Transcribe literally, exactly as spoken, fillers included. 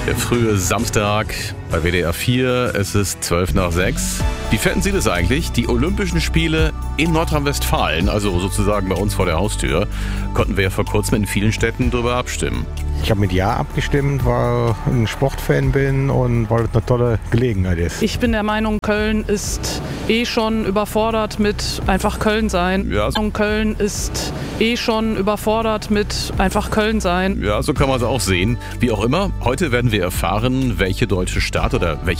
Der frühe Samstag bei W D R vier, es ist zwölf nach sechs. Wie fänden Sie das eigentlich? Die Olympischen Spiele in Nordrhein-Westfalen, also sozusagen bei uns vor der Haustür, konnten wir ja vor kurzem in vielen Städten darüber abstimmen. Ich habe mit Ja abgestimmt, weil ich ein Sportfan bin und weil es eine tolle Gelegenheit ist. Ich bin der Meinung, Köln ist eh schon überfordert mit einfach Köln sein. Ja. Köln ist eh schon überfordert mit einfach Köln sein. Ja, so kann man es auch sehen. Wie auch immer, heute werden wir erfahren, welche deutsche Stadt oder welche